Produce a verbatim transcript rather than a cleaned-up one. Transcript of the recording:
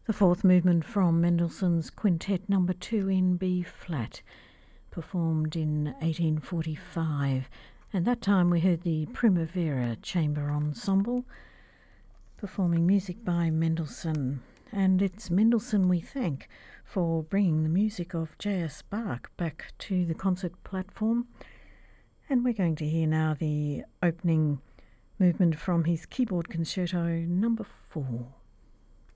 The fourth movement from Mendelssohn's Quintet number two in B flat, performed in eighteen forty-five, and that time we heard the Primavera Chamber Ensemble performing music by Mendelssohn. And it's Mendelssohn we thank for bringing the music of J S Bach back to the concert platform. And we're going to hear now the opening movement from his keyboard concerto number four.